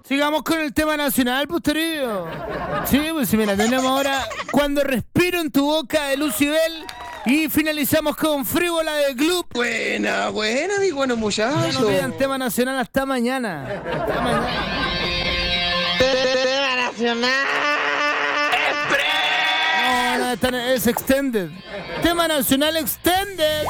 Sigamos con el tema nacional, Posterillo. Sí, pues mira, tenemos ahora Cuando respiro en tu boca de Lucibel. Y finalizamos con Frívola de Club. Buena, mi bueno No muchacho. nos pidan tema nacional hasta mañana. Hasta mañana. Tema nacional. No, es extended. Tema nacional extended.